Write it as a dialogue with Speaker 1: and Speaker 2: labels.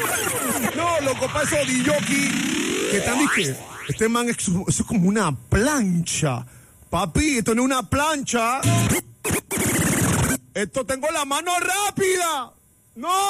Speaker 1: No, loco, para eso Diyoki, que también que este man eso es como una plancha. Papi, esto no es una plancha. Esto tengo la mano rápida. No.